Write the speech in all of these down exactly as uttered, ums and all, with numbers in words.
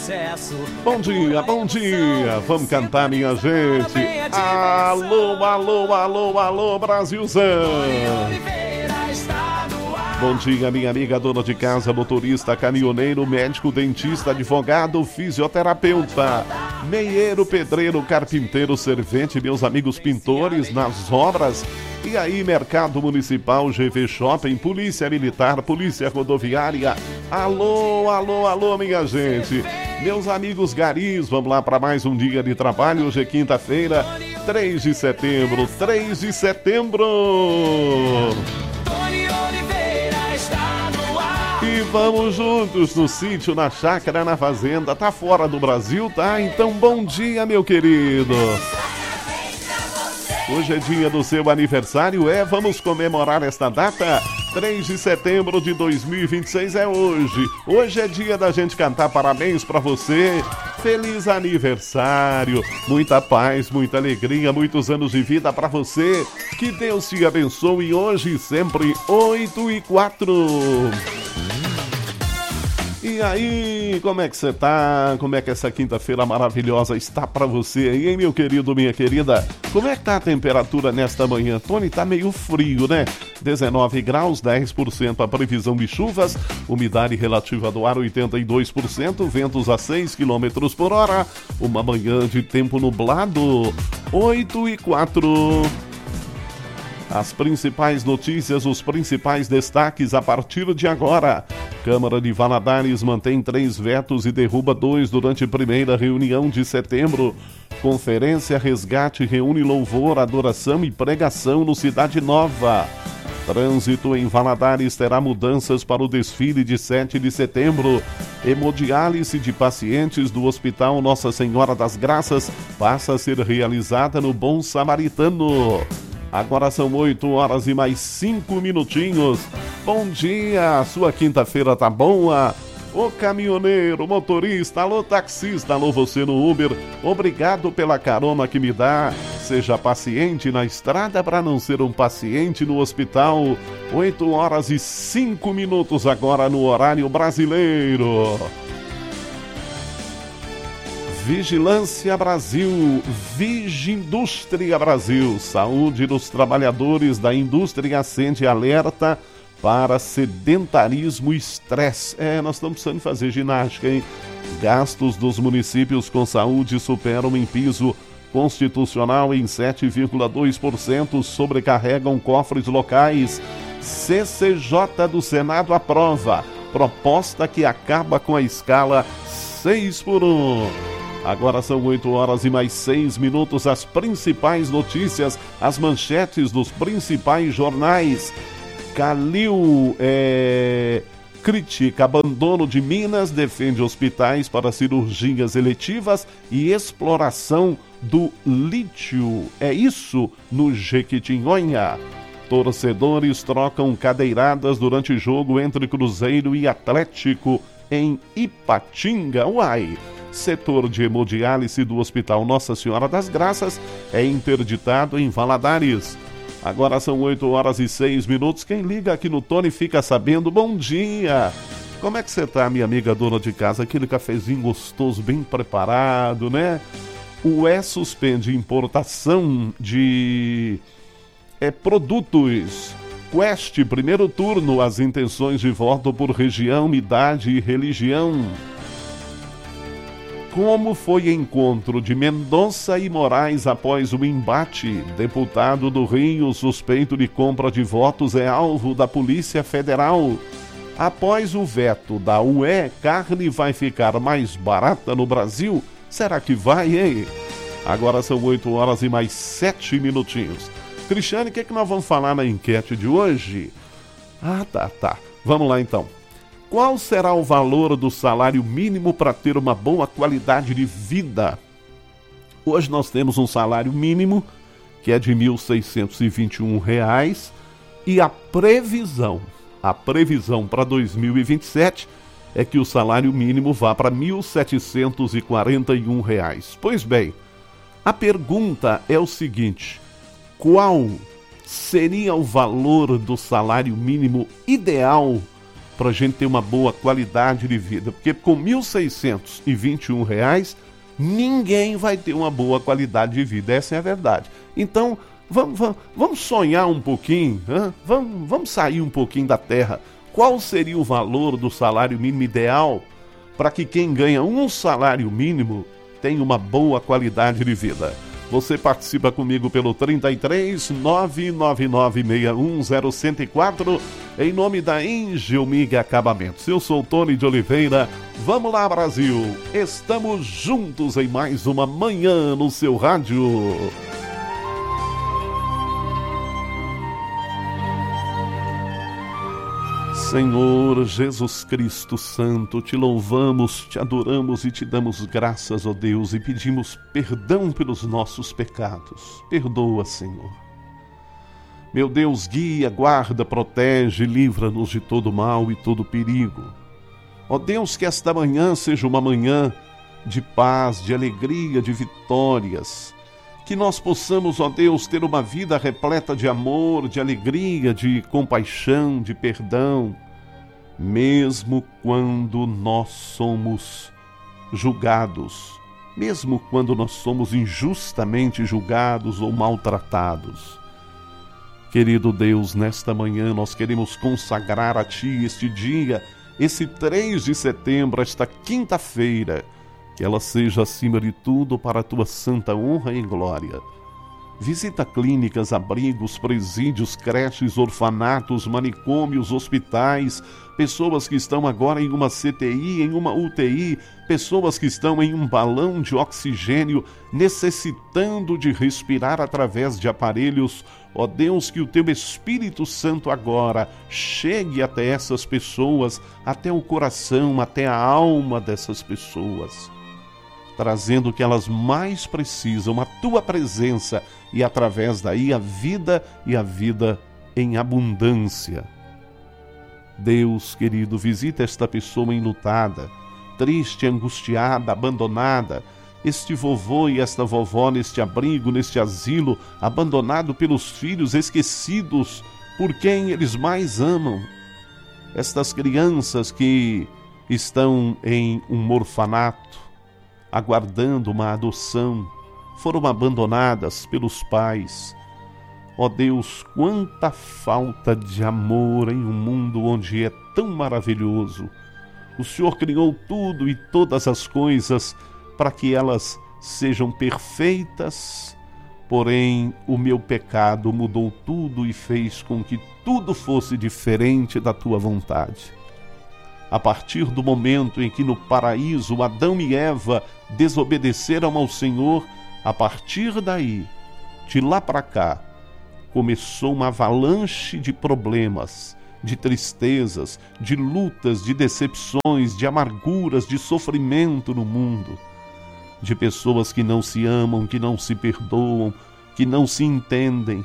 sucesso. Bom dia, bom dia. Vamos cantar, minha gente. Alô, alô, alô, alô, Brasilzão. Bom dia, minha amiga dona de casa, motorista, caminhoneiro, médico, dentista, advogado, fisioterapeuta, meieiro, pedreiro, carpinteiro, servente, meus amigos pintores nas obras. E aí, Mercado Municipal, G V Shopping, Polícia Militar, Polícia Rodoviária. Alô, alô, alô, minha gente. Meus amigos garis, vamos lá para mais um dia de trabalho. Hoje é quinta-feira, três de setembro, três de setembro. E vamos juntos no sítio, na chácara, na fazenda. Tá fora do Brasil, tá? Então bom dia, meu querido. Hoje é dia do seu aniversário, é? Vamos comemorar esta data? três de setembro de dois mil e vinte e seis é hoje. Hoje é dia da gente cantar parabéns pra você. Feliz aniversário. Muita paz, muita alegria, muitos anos de vida pra você. Que Deus te abençoe hoje e sempre. Oito e quatro. E aí, como é que você tá? Como é que essa quinta-feira maravilhosa está pra você aí, hein, meu querido, minha querida? Como é que tá a temperatura nesta manhã? Tony, tá meio frio, né? dezenove graus, dez por cento a previsão de chuvas, umidade relativa do ar oitenta e dois por cento, ventos a seis quilômetros por hora, uma manhã de tempo nublado, oito e quatro. As principais notícias, os principais destaques a partir de agora. Câmara de Valadares mantém três vetos e derruba dois durante a primeira reunião de setembro. Conferência Resgate reúne louvor, adoração e pregação no Cidade Nova. Trânsito em Valadares terá mudanças para o desfile de sete de setembro. Hemodiálise de pacientes do Hospital Nossa Senhora das Graças passa a ser realizada no Bom Samaritano. Agora são oito horas e mais cinco minutinhos. Bom dia, sua quinta-feira tá boa? Ô caminhoneiro, motorista, alô taxista, alô você no Uber, obrigado pela carona que me dá. Seja paciente na estrada para não ser um paciente no hospital. oito horas e cinco minutos agora no horário brasileiro. Vigilância Brasil, Vigindústria Brasil, saúde dos trabalhadores da indústria acende alerta para sedentarismo e estresse. É, nós estamos precisando fazer ginástica, hein? Gastos dos municípios com saúde superam em piso constitucional em sete vírgula dois por cento, sobrecarregam cofres locais. C C J do Senado aprova proposta que acaba com a escala seis por um. Agora são oito horas e mais seis minutos, as principais notícias, as manchetes dos principais jornais. Calil é, critica abandono de Minas, defende hospitais para cirurgias eletivas e exploração do lítio. É isso no Jequitinhonha. Torcedores trocam cadeiradas durante jogo entre Cruzeiro e Atlético em Ipatinga. Uai! Setor de hemodiálise do Hospital Nossa Senhora das Graças é interditado em Valadares. Agora são oito horas e seis minutos. Quem liga aqui no Tony fica sabendo. Bom dia! Como é que você tá, minha amiga dona de casa? Aquele cafezinho gostoso, bem preparado, né? O E suspende importação de é, produtos. Quest, primeiro turno, as intenções de voto por região, idade e religião. Como foi encontro de Mendonça e Moraes após o embate? Deputado do Rio, suspeito de compra de votos, é alvo da Polícia Federal. Após o veto da U E, carne vai ficar mais barata no Brasil? Será que vai, hein? Agora são oito horas e mais sete minutinhos. Cristiane, o que é que nós vamos falar na enquete de hoje? Ah, tá, tá. Vamos lá então. Qual será o valor do salário mínimo para ter uma boa qualidade de vida? Hoje nós temos um salário mínimo que é de mil seiscentos e vinte e um reais e a previsão, a previsão para dois mil e vinte e sete é que o salário mínimo vá para mil setecentos e quarenta e um reais. Pois bem, a pergunta é o seguinte: qual seria o valor do salário mínimo ideal para a gente ter uma boa qualidade de vida, porque com mil seiscentos e vinte e um reais, ninguém vai ter uma boa qualidade de vida, essa é a verdade. Então, vamos, vamos, vamos sonhar um pouquinho, hein? vamos, vamos sair um pouquinho da terra. Qual seria o valor do salário mínimo ideal para que quem ganha um salário mínimo tenha uma boa qualidade de vida? Você participa comigo pelo trinta e três, nove nove nove seis um zero um zero quatro, em nome da Engelmig Acabamentos. Eu sou Tony de Oliveira. Vamos lá, Brasil! Estamos juntos em mais uma manhã no seu rádio. Senhor Jesus Cristo Santo, te louvamos, te adoramos e te damos graças, ó Deus, e pedimos perdão pelos nossos pecados. Perdoa, Senhor. Meu Deus, guia, guarda, protege, livra-nos de todo mal e todo perigo. Ó Deus, que esta manhã seja uma manhã de paz, de alegria, de vitórias. Que nós possamos, ó Deus, ter uma vida repleta de amor, de alegria, de compaixão, de perdão, mesmo quando nós somos julgados, mesmo quando nós somos injustamente julgados ou maltratados. Querido Deus, nesta manhã nós queremos consagrar a Ti este dia, esse três de setembro, esta quinta-feira, que ela seja, acima de tudo, para a Tua santa honra e glória. Visita clínicas, abrigos, presídios, creches, orfanatos, manicômios, hospitais, pessoas que estão agora em uma C T I, em uma U T I, pessoas que estão em um balão de oxigênio, necessitando de respirar através de aparelhos. Ó Deus, que o Teu Espírito Santo agora chegue até essas pessoas, até o coração, até a alma dessas pessoas, trazendo o que elas mais precisam, a Tua presença, e através daí a vida e a vida em abundância. Deus querido, visita esta pessoa enlutada, triste, angustiada, abandonada, este vovô e esta vovó neste abrigo, neste asilo, abandonado pelos filhos, esquecidos por quem eles mais amam. Estas crianças que estão em um orfanato, aguardando uma adoção, foram abandonadas pelos pais. Ó Deus, quanta falta de amor em um mundo onde é tão maravilhoso. O Senhor criou tudo e todas as coisas para que elas sejam perfeitas, porém o meu pecado mudou tudo e fez com que tudo fosse diferente da Tua vontade. A partir do momento em que no paraíso Adão e Eva desobedeceram ao Senhor, a partir daí, de lá para cá, começou uma avalanche de problemas, de tristezas, de lutas, de decepções, de amarguras, de sofrimento no mundo, de pessoas que não se amam, que não se perdoam, que não se entendem,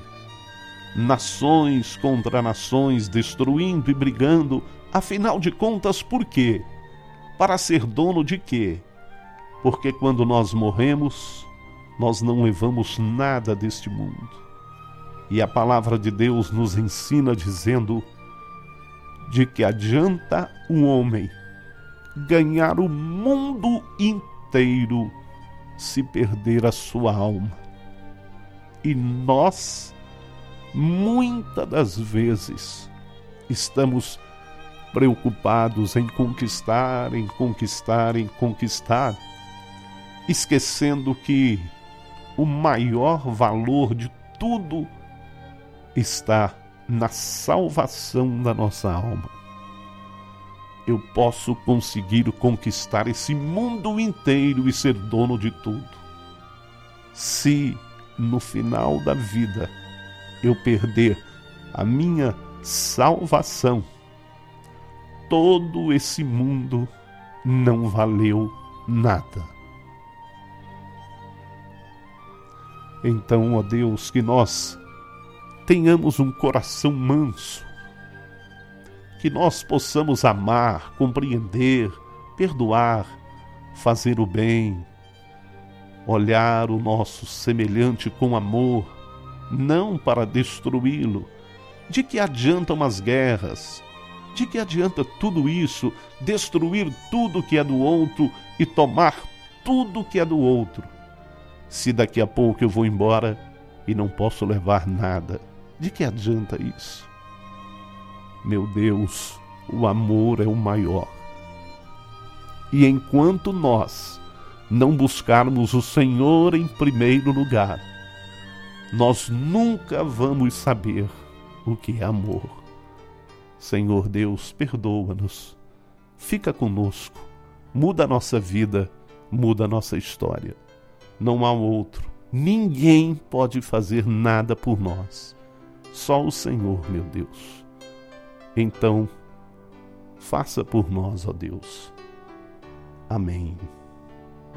nações contra nações, destruindo e brigando. Afinal de contas, por quê? Para ser dono de quê? Porque quando nós morremos, nós não levamos nada deste mundo. E a palavra de Deus nos ensina dizendo de que adianta um homem ganhar o mundo inteiro se perder a sua alma. E nós, muitas das vezes, estamos preocupados em conquistar, em conquistar, em conquistar, esquecendo que o maior valor de tudo está na salvação da nossa alma. Eu posso conseguir conquistar esse mundo inteiro e ser dono de tudo, se no final da vida eu perder a minha salvação. Todo esse mundo não valeu nada. Então, ó Deus, que nós tenhamos um coração manso, que nós possamos amar, compreender, perdoar, fazer o bem, olhar o nosso semelhante com amor, não para destruí-lo. De que adiantam as guerras? De que adianta tudo isso, destruir tudo que é do outro e tomar tudo que é do outro, se daqui a pouco eu vou embora e não posso levar nada? De que adianta isso? Meu Deus, o amor é o maior. E enquanto nós não buscarmos o Senhor em primeiro lugar, nós nunca vamos saber o que é amor. Senhor Deus, perdoa-nos, fica conosco, muda a nossa vida, muda a nossa história. Não há outro, ninguém pode fazer nada por nós, só o Senhor, meu Deus. Então, faça por nós, ó Deus. Amém.